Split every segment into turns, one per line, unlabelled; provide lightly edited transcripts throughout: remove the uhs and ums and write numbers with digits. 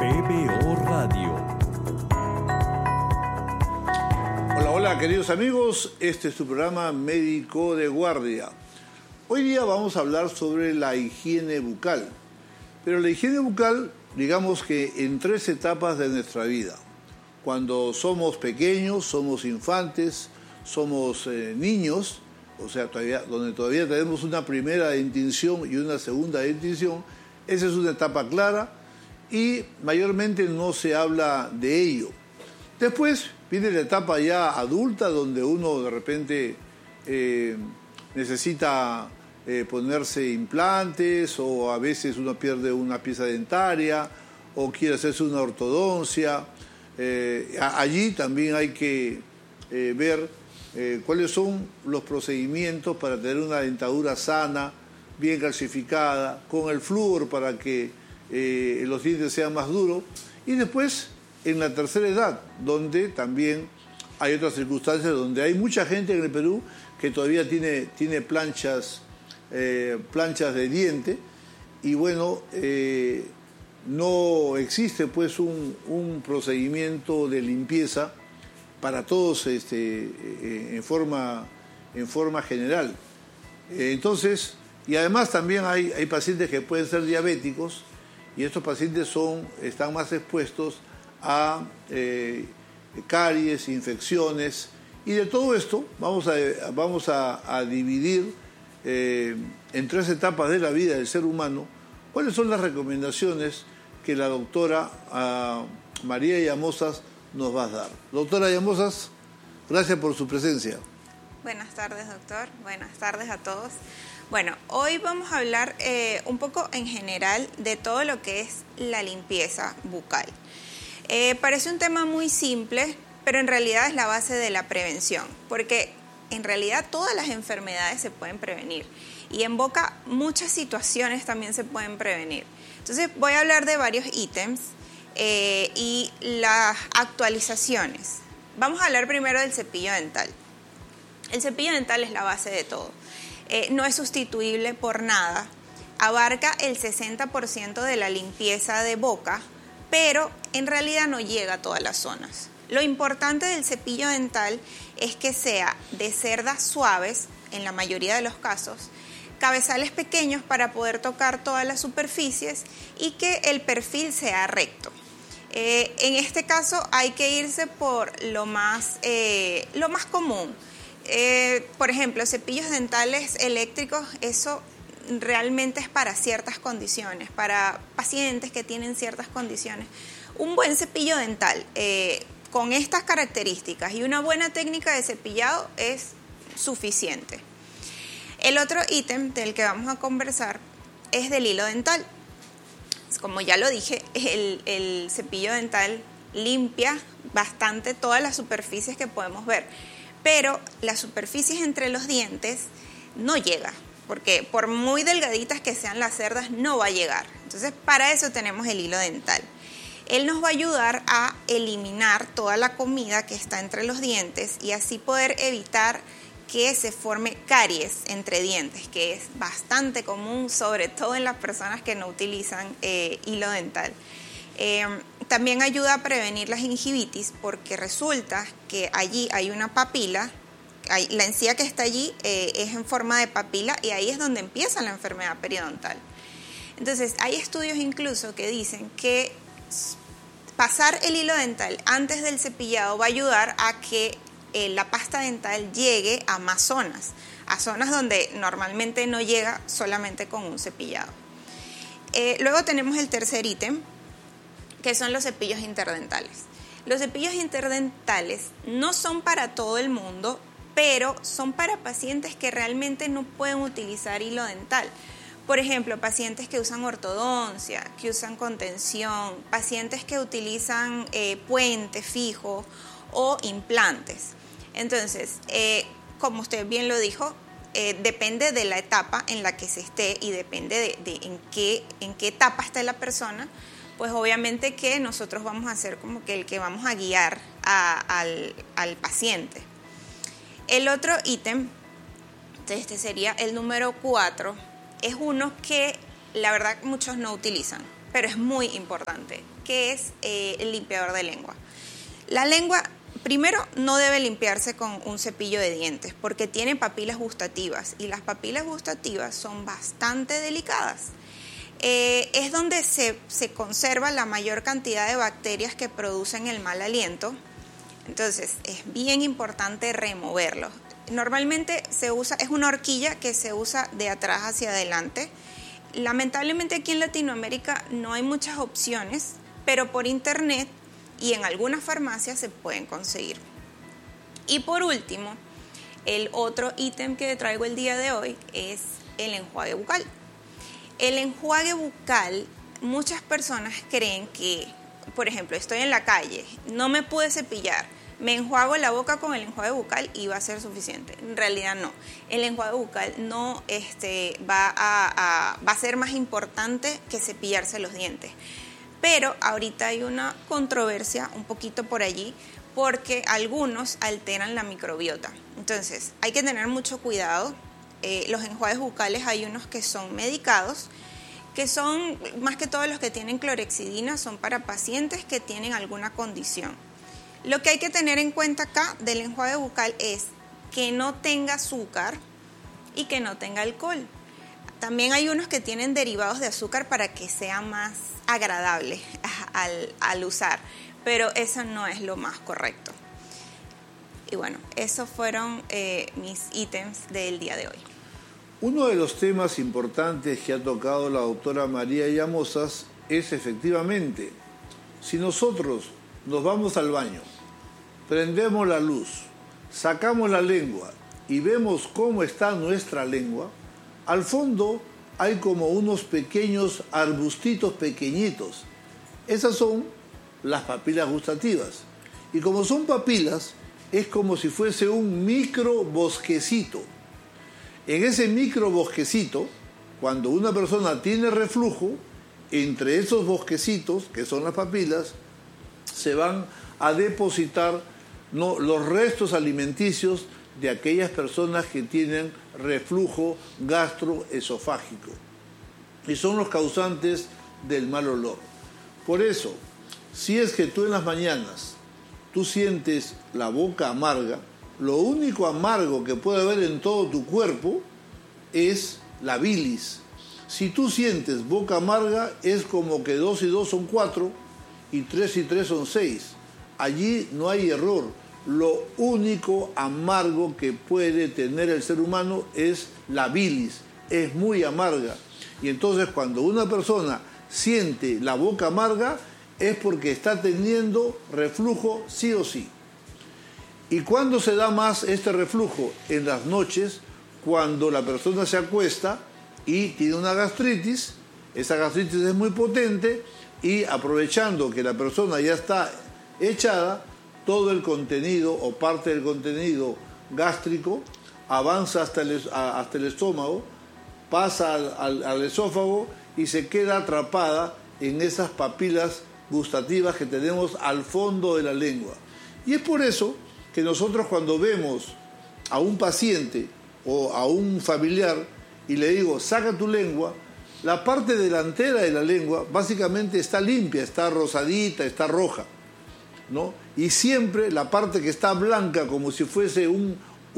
PBO Radio.
Hola queridos amigos, este es tu programa Médico de Guardia. Hoy día vamos a hablar sobre la higiene bucal, pero la higiene bucal, digamos que en 3 etapas de nuestra vida. Cuando somos pequeños, somos infantes, somos niños, o sea, donde todavía tenemos una primera dentición y una segunda dentición, esa es una etapa clara y mayormente no se habla de ello. Después viene la etapa ya adulta, donde uno de repente necesita ponerse implantes, o a veces uno pierde una pieza dentaria o quiere hacerse una ortodoncia. Allí también hay que ver cuáles son los procedimientos para tener una dentadura sana, bien calcificada, con el flúor para que los dientes sean más duros. Y después, en la tercera edad, donde también hay otras circunstancias, donde hay mucha gente en el Perú que todavía tiene planchas de diente, y bueno, no existe pues un procedimiento de limpieza para todos en forma general. Entonces, y además también hay pacientes que pueden ser diabéticos, y estos pacientes están más expuestos a caries, infecciones, y de todo esto vamos a dividir en 3 etapas de la vida del ser humano. ¿Cuáles son las recomendaciones que la doctora María Llamosas nos va a dar? Doctora Llamosas, gracias por su presencia.
Buenas tardes, doctor. Buenas tardes a todos. Bueno, hoy vamos a hablar un poco en general de todo lo que es la limpieza bucal. Parece un tema muy simple, pero en realidad es la base de la prevención, porque en realidad todas las enfermedades se pueden prevenir y en boca muchas situaciones también se pueden prevenir. Entonces voy a hablar de varios ítems y las actualizaciones. Vamos a hablar primero del cepillo dental. El cepillo dental es la base de todo. No es sustituible por nada. Abarca el 60% de la limpieza de boca, pero en realidad no llega a todas las zonas. Lo importante del cepillo dental es que sea de cerdas suaves, en la mayoría de los casos, cabezales pequeños para poder tocar todas las superficies y que el perfil sea recto. En este caso hay que irse por lo más común. Por ejemplo, cepillos dentales eléctricos, eso realmente es para ciertas condiciones, para pacientes que tienen ciertas condiciones. Un buen cepillo dental con estas características y una buena técnica de cepillado es suficiente. El otro ítem del que vamos a conversar es del hilo dental. Como ya lo dije, el cepillo dental limpia bastante todas las superficies que podemos ver, pero las superficies entre los dientes no llega, porque por muy delgaditas que sean las cerdas no va a llegar. Entonces, para eso tenemos el hilo dental. Él nos va a ayudar a eliminar toda la comida que está entre los dientes y así poder evitar que se forme caries entre dientes, que es bastante común, sobre todo en las personas que no utilizan hilo dental. También ayuda a prevenir la gingivitis, porque resulta que allí hay una papila, la encía que está allí es en forma de papila y ahí es donde empieza la enfermedad periodontal. Entonces, hay estudios incluso que dicen que pasar el hilo dental antes del cepillado va a ayudar a que la pasta dental llegue a más zonas, a zonas donde normalmente no llega solamente con un cepillado. Luego tenemos el tercer ítem, que son los cepillos interdentales. Los cepillos interdentales no son para todo el mundo, pero son para pacientes que realmente no pueden utilizar hilo dental. Por ejemplo, pacientes que usan ortodoncia, que usan contención, pacientes que utilizan puente fijo o implantes. Entonces, como usted bien lo dijo, depende de la etapa en la que se esté y depende de en qué etapa está la persona, pues obviamente que nosotros vamos a ser como que el que vamos a guiar al paciente. El otro ítem, sería el número 4, es uno que la verdad muchos no utilizan. pero es muy importante, que es el limpiador de lengua. La lengua, primero, no debe limpiarse con un cepillo de dientes porque tiene papilas gustativas y las papilas gustativas son bastante delicadas. Es donde se conserva la mayor cantidad de bacterias que producen el mal aliento. Entonces, es bien importante removerlo. Normalmente se usa, es una horquilla que se usa de atrás hacia adelante. Lamentablemente aquí en Latinoamérica no hay muchas opciones, pero por internet y en algunas farmacias se pueden conseguir. Y por último, el otro ítem que traigo el día de hoy es el enjuague bucal. El enjuague bucal, muchas personas creen que, por ejemplo, estoy en la calle, no me pude cepillar, me enjuago la boca con el enjuague bucal y va a ser suficiente. En realidad no. El enjuague bucal no va a ser más importante que cepillarse los dientes. Pero ahorita hay una controversia un poquito por allí porque algunos alteran la microbiota. Entonces, hay que tener mucho cuidado. Los enjuagues bucales hay unos que son medicados, que son más que todos los que tienen clorhexidina, son para pacientes que tienen alguna condición. Lo que hay que tener en cuenta acá del enjuague bucal es que no tenga azúcar y que no tenga alcohol. También hay unos que tienen derivados de azúcar para que sea más agradable al usar, pero eso no es lo más correcto. Y bueno, esos fueron mis ítems del día de hoy.
Uno de los temas importantes que ha tocado la doctora María Llamosas es efectivamente, si nosotros nos vamos al baño, prendemos la luz, sacamos la lengua y vemos cómo está nuestra lengua, al fondo hay como unos pequeños arbustitos pequeñitos. Esas son las papilas gustativas. Y como son papilas, es como si fuese un micro bosquecito. En ese micro bosquecito, cuando una persona tiene reflujo, entre esos bosquecitos, que son las papilas, se van a depositar los restos alimenticios de aquellas personas que tienen reflujo gastroesofágico y son los causantes del mal olor. Por eso, si es que tú en las mañanas tú sientes la boca amarga, lo único amargo que puede haber en todo tu cuerpo es la bilis. Si tú sientes boca amarga, es como que 2 y 2 son 4 y 3 y 3 son 6. Allí no hay error. Lo único amargo que puede tener el ser humano es la bilis. Es muy amarga. Y entonces cuando una persona siente la boca amarga es porque está teniendo reflujo sí o sí. ¿Y cuándo se da más este reflujo? En las noches, cuando la persona se acuesta y tiene una gastritis. Esa gastritis es muy potente y aprovechando que la persona ya está echada, todo el contenido o parte del contenido gástrico avanza hasta el estómago, pasa al esófago y se queda atrapada en esas papilas gustativas que tenemos al fondo de la lengua. Y es por eso que nosotros cuando vemos a un paciente o a un familiar y le digo, saca tu lengua, la parte delantera de la lengua básicamente está limpia, está rosadita, está roja, ¿no? Y siempre la parte que está blanca, como si fuese un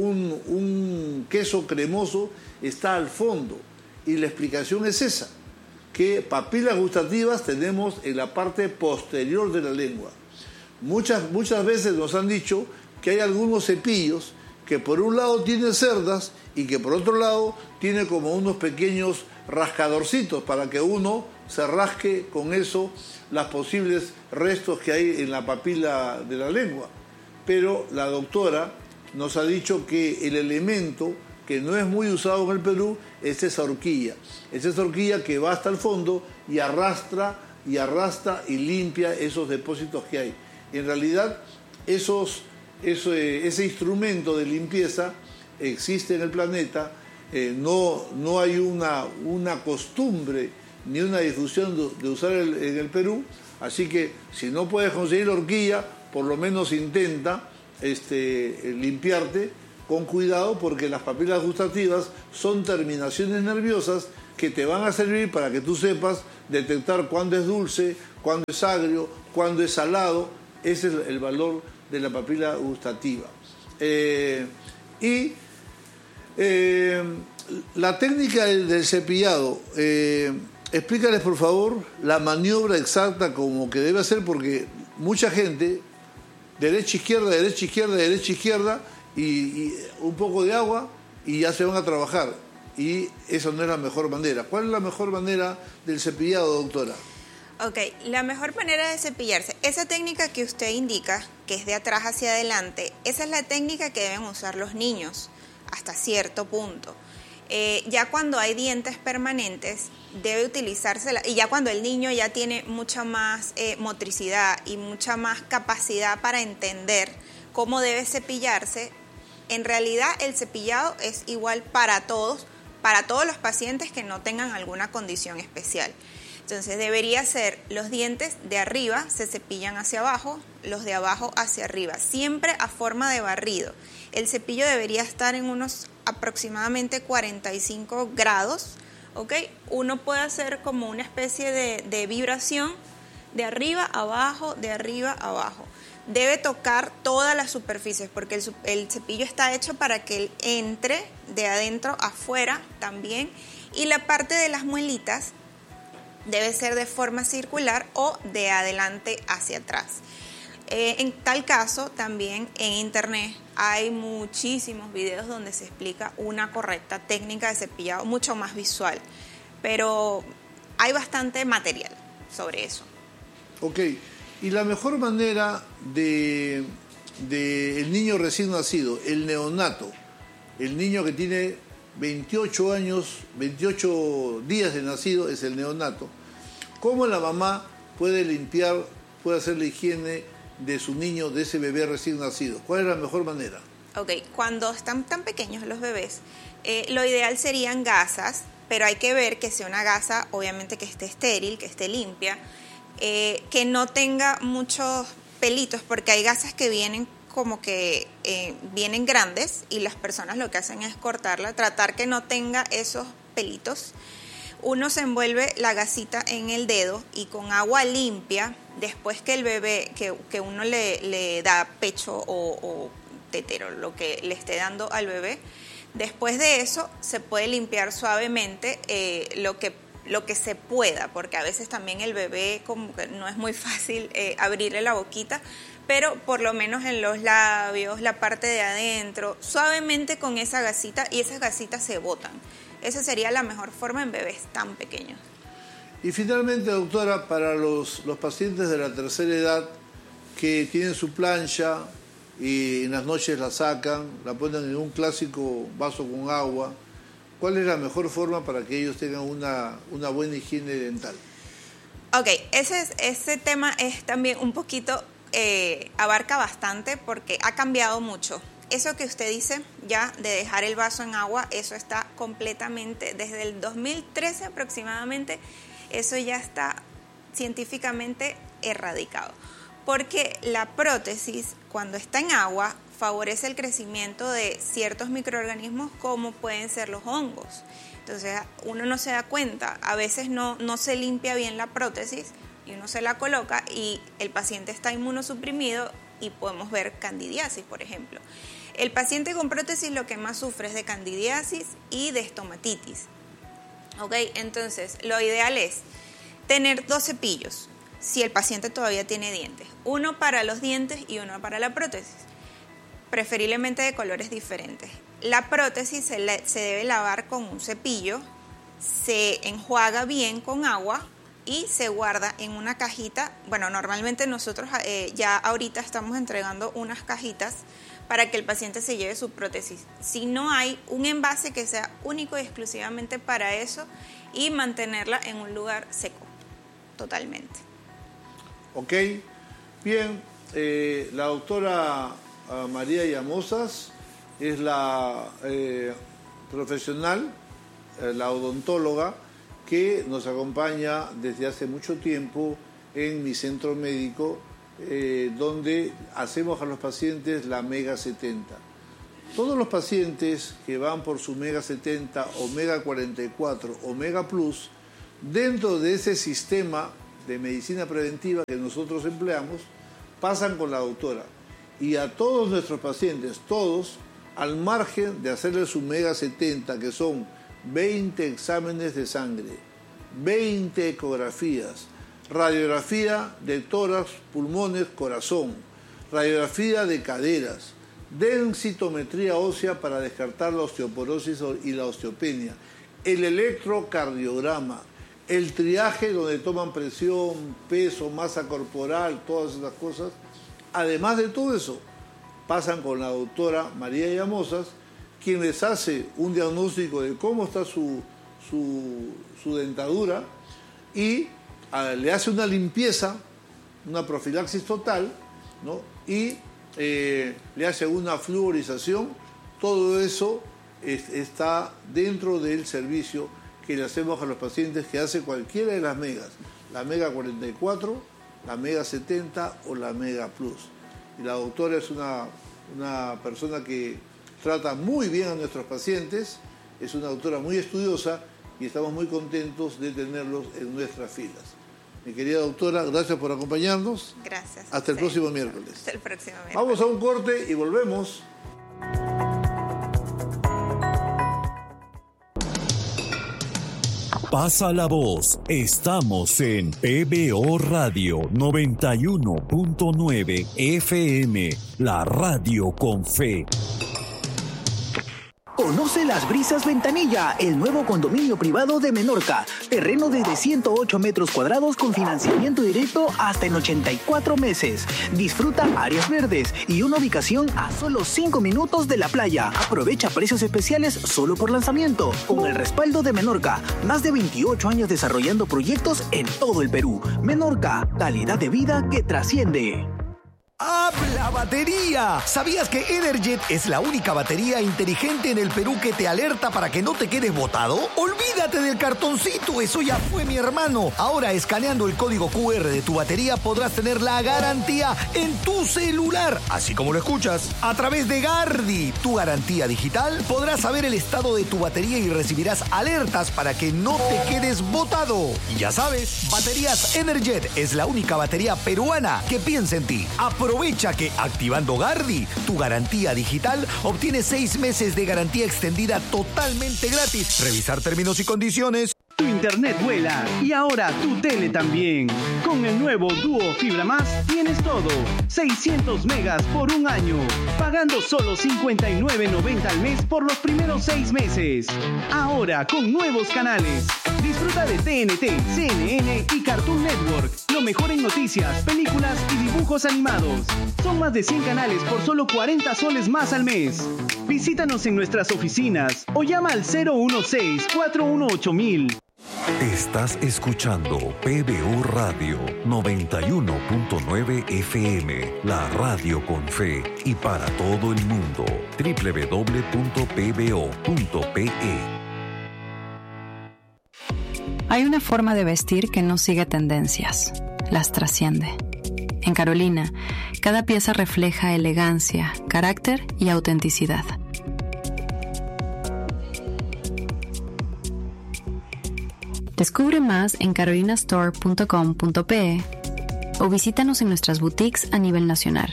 queso cremoso, está al fondo. Y la explicación es esa, que papilas gustativas tenemos en la parte posterior de la lengua. Muchas veces nos han dicho que hay algunos cepillos que por un lado tienen cerdas y que por otro lado tiene como unos pequeños rascadorcitos para que uno se rasque con eso los posibles restos que hay en la papila de la lengua. Pero la doctora nos ha dicho que el elemento que no es muy usado en el Perú es esa horquilla. Es esa horquilla que va hasta el fondo y arrastra y limpia esos depósitos que hay. En realidad, ese instrumento de limpieza existe en el planeta. No hay una costumbre ni una difusión de usar en el Perú, así que si no puedes conseguir la horquilla, por lo menos intenta limpiarte con cuidado, porque las papilas gustativas son terminaciones nerviosas que te van a servir para que tú sepas detectar cuándo es dulce, cuándo es agrio, cuándo es salado. Ese es el valor de la papila gustativa. La técnica del cepillado, explícales por favor la maniobra exacta como que debe hacer, porque mucha gente, derecha, izquierda, derecha, izquierda, derecha, izquierda, y un poco de agua y ya se van a trabajar. Y esa no es la mejor manera. ¿Cuál es la mejor manera del cepillado, doctora?
Ok, la mejor manera de cepillarse, esa técnica que usted indica, que es de atrás hacia adelante, esa es la técnica que deben usar los niños hasta cierto punto. Ya cuando hay dientes permanentes, debe utilizársela, y ya cuando el niño ya tiene mucha más motricidad y mucha más capacidad para entender cómo debe cepillarse, en realidad el cepillado es igual para todos los pacientes que no tengan alguna condición especial. Entonces debería ser los dientes de arriba se cepillan hacia abajo, los de abajo hacia arriba, siempre a forma de barrido. El cepillo debería estar en unos aproximadamente 45 grados, ¿ok? Uno puede hacer como una especie de vibración de arriba a abajo, de arriba a abajo. Debe tocar todas las superficies porque el cepillo está hecho para que él entre de adentro afuera también, y la parte de las muelitas debe ser de forma circular o de adelante hacia atrás. En tal caso, también en internet hay muchísimos videos donde se explica una correcta técnica de cepillado, mucho más visual, pero hay bastante material sobre eso.
Ok, y la mejor manera de el niño recién nacido, el neonato, el niño que tiene 28 años, 28 días de nacido, es el neonato. ¿Cómo la mamá puede limpiar, puede hacer la higiene de su niño, de ese bebé recién nacido? ¿Cuál es la mejor manera?
Ok, cuando están tan pequeños los bebés, lo ideal serían gasas, pero hay que ver que sea una gasa, obviamente que esté estéril, que esté limpia, que no tenga muchos pelitos, porque hay gasas que vienen como que vienen grandes y las personas lo que hacen es cortarla, tratar que no tenga esos pelitos. Uno se envuelve la gasita en el dedo y con agua limpia, después que el bebé, que uno le da pecho o tetero, lo que le esté dando al bebé, después de eso se puede limpiar suavemente lo que se pueda, porque a veces también el bebé como que no es muy fácil abrirle la boquita, pero por lo menos en los labios, la parte de adentro, suavemente con esa gasita, y esas gasitas se botan. Esa sería la mejor forma en bebés tan pequeños.
Y finalmente, doctora, para los pacientes de la tercera edad que tienen su plancha y en las noches la sacan, la ponen en un clásico vaso con agua, ¿cuál es la mejor forma para que ellos tengan una buena higiene dental?
Ok, ese tema es también un poquito, abarca bastante porque ha cambiado mucho. Eso que usted dice ya de dejar el vaso en agua, eso está completamente, desde el 2013 aproximadamente, eso ya está científicamente erradicado. Porque la prótesis, cuando está en agua, favorece el crecimiento de ciertos microorganismos como pueden ser los hongos. Entonces uno no se da cuenta, a veces no se limpia bien la prótesis y uno se la coloca y el paciente está inmunosuprimido y podemos ver candidiasis, por ejemplo. El paciente con prótesis lo que más sufre es de candidiasis y de estomatitis. ¿Ok? Entonces, lo ideal es tener 2 cepillos, si el paciente todavía tiene dientes. Uno para los dientes y uno para la prótesis, preferiblemente de colores diferentes. La prótesis se debe lavar con un cepillo, se enjuaga bien con agua y se guarda en una cajita. Bueno, normalmente nosotros ya ahorita estamos entregando unas cajitas para que el paciente se lleve su prótesis. Si no hay un envase que sea único y exclusivamente para eso, y mantenerla en un lugar seco, totalmente.
Ok, bien, la doctora María Llamosas es la profesional, la odontóloga, que nos acompaña desde hace mucho tiempo en mi centro médico, donde hacemos a los pacientes la Mega 70. Todos los pacientes que van por su Omega 70, Omega 44, Omega Plus, dentro de ese sistema de medicina preventiva que nosotros empleamos, pasan con la doctora. Y a todos nuestros pacientes, todos, al margen de hacerle su Omega 70, que son 20 exámenes de sangre, 20 ecografías, radiografía de tórax, pulmones, corazón, radiografía de caderas, densitometría ósea para descartar la osteoporosis y la osteopenia, el electrocardiograma, el triaje donde toman presión, peso, masa corporal, todas esas cosas. Además de todo eso, pasan con la doctora María Llamosas, quien les hace un diagnóstico de cómo está su dentadura y le hace una limpieza, una profilaxis total, ¿no? Y le hace una fluorización. Todo eso está dentro del servicio que le hacemos a los pacientes que hace cualquiera de las megas, la Mega 44, la Mega 70 o la Mega Plus. Y la doctora es una persona que trata muy bien a nuestros pacientes, es una doctora muy estudiosa y estamos muy contentos de tenerlos en nuestras filas. Mi querida doctora, gracias por acompañarnos.
Gracias.
Hasta el próximo miércoles.
Hasta el próximo miércoles.
Vamos a un corte y volvemos.
Pasa la voz. Estamos en PBO Radio 91.9 FM, la radio con fe.
Conoce Las Brisas Ventanilla, el nuevo condominio privado de Menorca. Terreno desde 108 metros cuadrados con financiamiento directo hasta en 84 meses. Disfruta áreas verdes y una ubicación a solo 5 minutos de la playa. Aprovecha precios especiales solo por lanzamiento. Con el respaldo de Menorca, más de 28 años desarrollando proyectos en todo el Perú. Menorca, calidad de vida que trasciende.
¡Habla batería! ¿Sabías que Energet es la única batería inteligente en el Perú que te alerta para que no te quedes botado? ¡Olvídate del cartoncito! Eso ya fue, mi hermano. Ahora, escaneando el código QR de tu batería, podrás tener la garantía en tu celular. Así como lo escuchas. A través de Gardi, tu garantía digital, podrás saber el estado de tu batería y recibirás alertas para que no te quedes botado. Y ya sabes, Baterías Energet es la única batería peruana que piensa en ti. Aprovecha que activando Gardi, tu garantía digital, obtienes 6 meses de garantía extendida totalmente gratis. Revisar términos y condiciones.
Tu internet vuela y ahora tu tele también. Con el nuevo Duo Fibra Más tienes todo. 600 megas por un año, pagando solo $59.90 al mes por los primeros 6 meses. Ahora con nuevos canales. Disfruta de TNT, CNN y Cartoon Network. Lo mejor en noticias, películas y dibujos animados. Son más de 100 canales por solo 40 soles más al mes. Visítanos en nuestras oficinas o llama al 016-418-1000.
Estás escuchando PBO Radio 91.9 FM, la radio con fe y para todo el mundo. www.pbo.pe.
Hay una forma de vestir que no sigue tendencias, las trasciende. En Carolina, cada pieza refleja elegancia, carácter y autenticidad. Descubre más en carolinastore.com.pe o visítanos en nuestras boutiques a nivel nacional.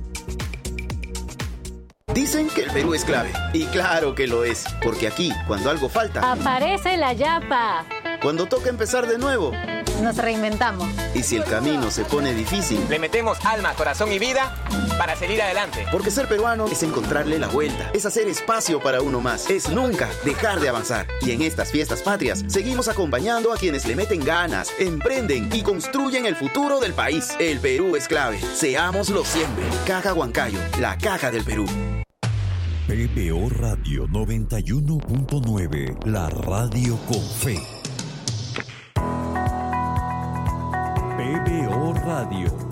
Dicen que el Perú es clave. Y claro que lo es, porque aquí, cuando algo falta,
aparece la yapa.
Cuando toca empezar de nuevo,
nos reinventamos.
Y si el camino se pone difícil,
le metemos alma, corazón y vida para seguir adelante.
Porque ser peruano es encontrarle la vuelta, es hacer espacio para uno más, es nunca dejar de avanzar. Y en estas fiestas patrias, seguimos acompañando a quienes le meten ganas, emprenden y construyen el futuro del país. El Perú es clave. Seámoslo siempre. Caja Huancayo, la caja del Perú.
PBO Radio 91.9, la radio con fe. PBO Radio